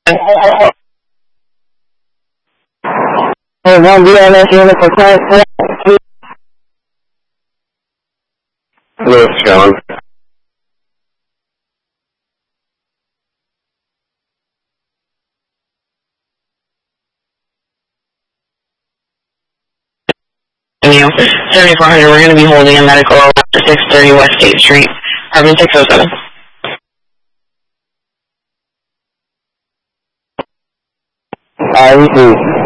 Hey, one BLS unit for class 4. Louis John. Avenue, 7400. We're going to be holding a medical at 630 West State Street, Carbon 607. Received.